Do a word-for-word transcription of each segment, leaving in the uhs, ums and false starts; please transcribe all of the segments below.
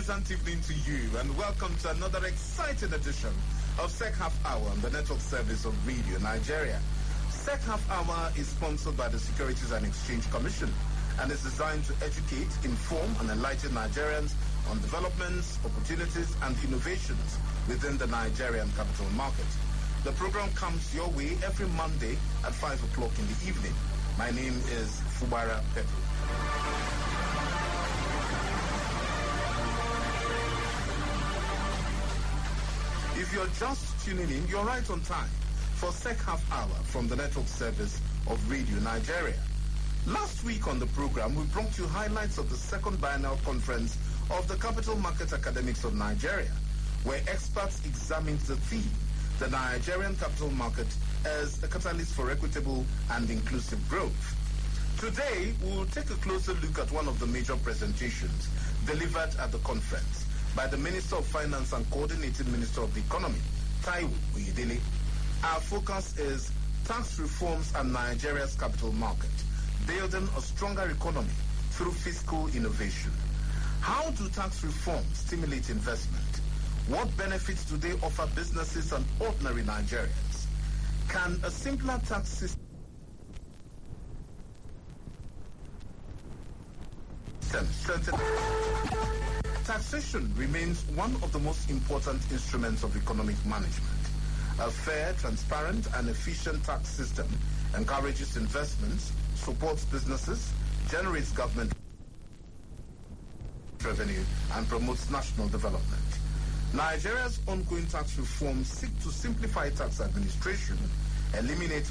pleasant evening to you, and welcome to another exciting edition of Sec Half Hour on the network service of Radio Nigeria. Sec Half Hour is sponsored by the Securities and Exchange Commission and is designed to educate, inform, and enlighten Nigerians on developments, opportunities, and innovations within the Nigerian capital market. The program comes your way every Monday at five o'clock in the evening. My name is Fubara Pepe. If you're just tuning in, you're right on time for Sec Half Hour from the network service of Radio Nigeria. Last week on the program, we brought you highlights of the second biennial conference of the Capital Market Academics of Nigeria, where experts examined the theme, the Nigerian capital market as a catalyst for equitable and inclusive growth. Today, we'll take a closer look at one of the major presentations delivered at the conference by the Minister of Finance and Coordinating Minister of the Economy, Taiwo Oyedele. Our focus is tax reforms and Nigeria's capital market, building a stronger economy through fiscal innovation. How do tax reforms stimulate investment? What benefits do they offer businesses and ordinary Nigerians? Can a simpler tax system strengthen? Taxation remains one of the most important instruments of economic management. A fair, transparent, and efficient tax system encourages investments, supports businesses, generates government revenue, and promotes national development. Nigeria's ongoing tax reforms seek to simplify tax administration, eliminate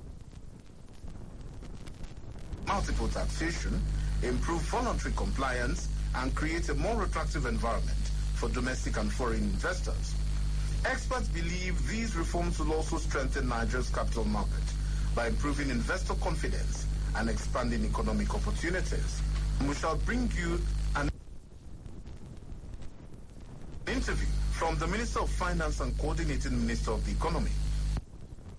multiple taxation, improve voluntary compliance, and create a more attractive environment for domestic and foreign investors. Experts believe these reforms will also strengthen Nigeria's capital market by improving investor confidence and expanding economic opportunities. We shall bring you an interview from the Minister of Finance and Coordinating Minister of the Economy,